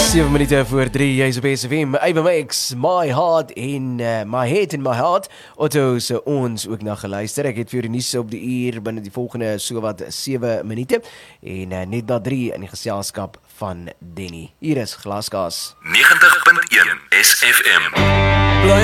7 minute voor 3, jy is op SFM, Ava Max, My Heart en My Head in My Heart. Otto se ons ook na geluister. Ek het vir die nuus op die uur binne die volgende so wat 7 minute en net na 3 in die geselskap van Denny. Hier is Glaskaas 90.1 SFM.